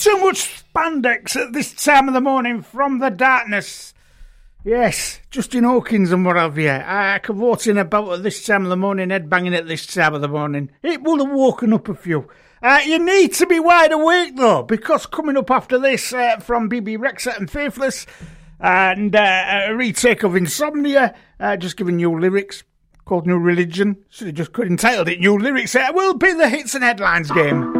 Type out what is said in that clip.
too much spandex at this time of the morning from the darkness. Yes, Justin Hawkins and what have you. I cavorting about at this time of the morning, head banging at this time of the morning. It will have woken up a few. You need to be wide awake though, because coming up after this from BB Rexha and Faithless and a retake of Insomnia, just giving new lyrics called New Religion. Should have just entitled it New Lyrics. Will be the hits and headlines game.